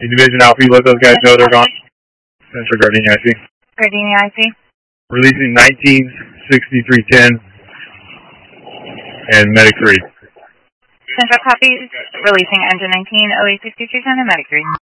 Division Alpha, you let those guys know they're gone. Central Gardenia IC. Gardenia IC. Releasing 196310 and Medic 3. Central copies. Releasing engine 19086310 and Medic 3.